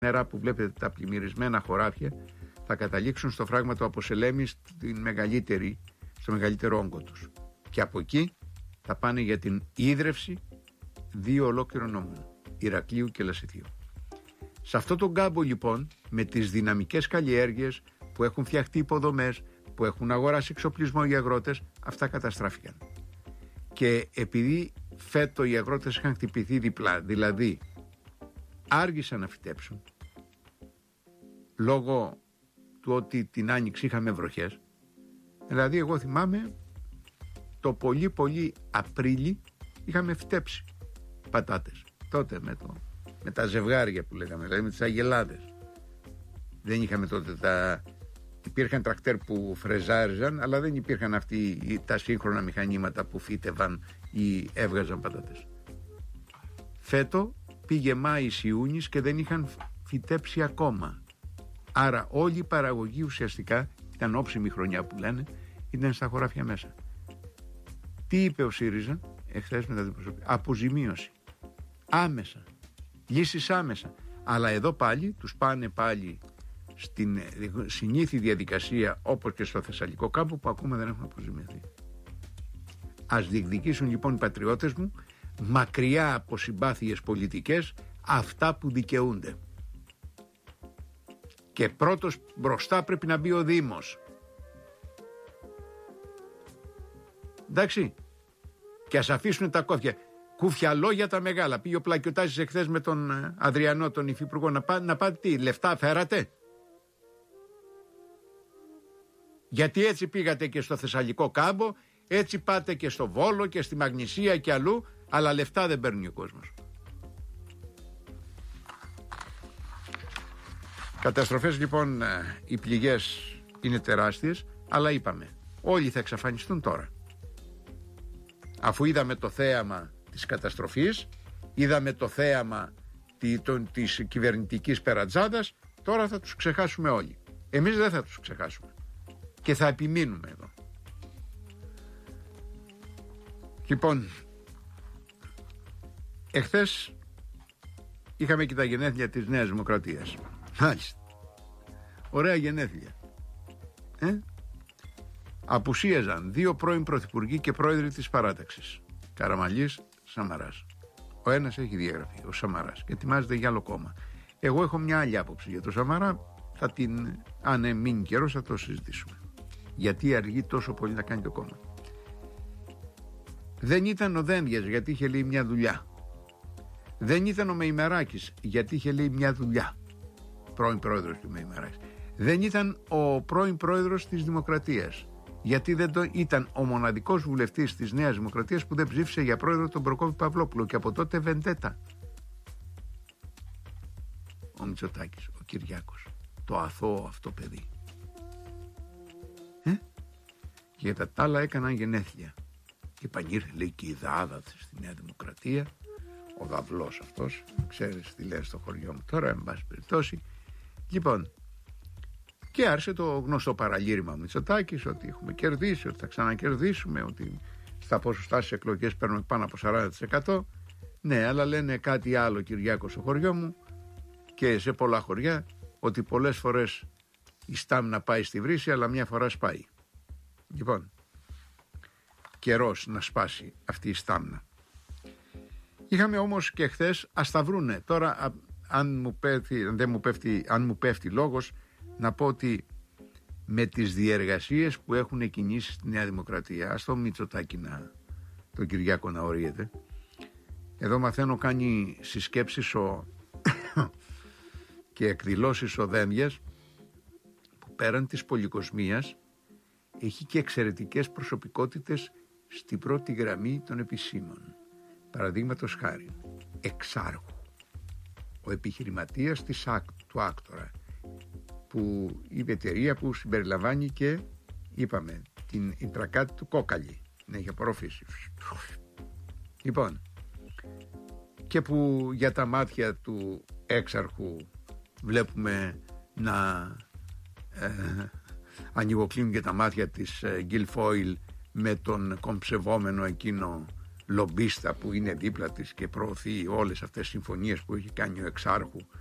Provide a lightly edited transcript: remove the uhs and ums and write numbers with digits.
νερά που βλέπετε τα πλημμυρισμένα χωράφια θα καταλήξουν στο φράγμα του Αποσελέμη στο μεγαλύτερο όγκο τους. Και από εκεί θα πάνε για την ίδρυυση 2 ολόκληρων νόμων, Ηρακλείου και Λασιθίου. Σε αυτόν τον κάμπο λοιπόν, με τις δυναμικές καλλιέργειες που έχουν φτιαχτεί υποδομές, που έχουν αγοράσει εξοπλισμό οι αγρότες, αυτά καταστράφηκαν. Και επειδή φέτο οι αγρότες είχαν χτυπηθεί διπλά, δηλαδή άργησαν να φυτέψουν λόγω του ότι την Άνοιξη είχαμε βροχές. Δηλαδή εγώ θυμάμαι το πολύ Απρίλη είχαμε φυτέψει πατάτες. Τότε με τα ζευγάρια που λέγαμε, δηλαδή με τις αγελάδες. Δεν είχαμε τότε υπήρχαν τρακτέρ που φρεζάριζαν, αλλά δεν υπήρχαν τα σύγχρονα μηχανήματα που φύτευαν ή έβγαζαν πατάτες. Φέτο πήγε Μάης Ιούνις και δεν είχαν φυτέψει ακόμα. Άρα όλη η παραγωγή ουσιαστικά, ήταν όψιμη χρονιά που λένε, ήταν στα χωράφια μέσα. Τι είπε ο ΣΥΡΙΖΑ εχθές με τα αντιπροσωπεία? Αποζημίωση. Άμεσα. Λύσεις άμεσα. Αλλά εδώ πάλι τους πάνε πάλι στην συνήθη διαδικασία, όπως και στο Θεσσαλικό κάμπο, που ακόμα δεν έχουν αποζημιωθεί. Ας διεκδικήσουν λοιπόν οι πατριώτες μου, μακριά από συμπάθειες πολιτικές, αυτά που δικαιούνται. Και πρώτος μπροστά πρέπει να μπει ο Δήμος. Εντάξει. Και ας αφήσουν τα κόφια. Κούφια λόγια τα μεγάλα. Πήγε ο Πλακιωτάσης εχθές με τον Αδριανό, τον υφυπουργό, να πάτε τι, λεφτά φέρατε? Γιατί έτσι πήγατε και στο Θεσσαλικό κάμπο, έτσι πάτε και στο Βόλο και στη Μαγνησία και αλλού, αλλά λεφτά δεν παίρνει ο κόσμος. Καταστροφές λοιπόν, οι πληγές είναι τεράστιες, αλλά είπαμε, όλοι θα εξαφανιστούν τώρα. Αφού είδαμε το θέαμα της καταστροφής, είδαμε το θέαμα της κυβερνητικής περατζάδας, τώρα θα τους ξεχάσουμε όλοι. Εμείς δεν θα τους ξεχάσουμε και θα επιμείνουμε εδώ. Λοιπόν, εχθές είχαμε και τα γενέθλια της Νέας Δημοκρατίας. Μάλιστα. Ωραία γενέθλια. Απουσίαζαν 2 πρώην πρωθυπουργοί και πρόεδροι της παράταξης, Καραμανλής, Σαμαράς. Ο ένας έχει διαγραφεί, ο Σαμαράς, και ετοιμάζεται για άλλο κόμμα. Εγώ έχω μια άλλη άποψη για τον Σαμαρά, αν μείνει καιρός θα το συζητήσουμε. Γιατί αργεί τόσο πολύ να κάνει το κόμμα. Δεν ήταν ο Δένδιας, γιατί είχε λέει μια δουλειά. Δεν ήταν ο Μεϊμαράκης, γιατί είχε λέει μια δουλειά. Πρώην πρόεδρος του Μεϊμαράκης. Δεν ήταν ο πρώην πρόεδρος της Δημοκρατίας, γιατί ήταν ο μοναδικός βουλευτής της Νέας Δημοκρατίας που δεν ψήφισε για πρόεδρο τον Προκόπη Παυλόπουλο, και από τότε βεντέτα. Ο Μητσοτάκης, ο Κυριάκος, το αθώο αυτό παιδί. Και για τα άλλα έκαναν γενέθλια. Και πανήρθε λέει και η Δάδα στη Νέα Δημοκρατία, ο Δαυλός αυτός, ξέρεις τι λέει στο χωριό μου τώρα, εν πάση περιπτώσει. Λοιπόν, και άρχισε το γνωστό παραλήρημα Μητσοτάκης, ότι έχουμε κερδίσει, ότι θα ξανακερδίσουμε, ότι στα ποσοστά στις εκλογές παίρνουμε πάνω από 40%. Ναι, αλλά λένε κάτι άλλο, Κυριάκο, στο χωριό μου και σε πολλά χωριά, ότι πολλές φορές η στάμνα πάει στη βρύση, αλλά μια φορά σπάει. Λοιπόν, καιρός να σπάσει αυτή η στάμνα. Είχαμε όμως και χθες, ας τα βρούνε. Τώρα, αν μου πέφτει λόγος, να πω ότι με τις διεργασίες που έχουν κινήσει στη Νέα Δημοκρατία, ας το Μητσοτάκη τον Κυριάκο να ορίεται. Εδώ μαθαίνω κάνει συσκέψεις και εκδηλώσεις ο Δένδιας, που πέραν της πολυκοσμίας έχει και εξαιρετικές προσωπικότητες στην πρώτη γραμμή των επισήμων. Παραδείγματος χάρη, Εξάρχου, ο επιχειρηματίας του Άκτορα, που η εταιρεία που συμπεριλαμβάνει και, είπαμε, την Ιντρακάτη του Κόκαλη, να έχει απορροφήσει. Λοιπόν, και που για τα μάτια του Έξαρχου βλέπουμε να ανοιγοκλίνουν και τα μάτια της Γκιλφόιλ με τον κομψευόμενο εκείνο λομπίστα που είναι δίπλα της και προωθεί όλες αυτές τις συμφωνίες που έχει κάνει ο Εξάρχου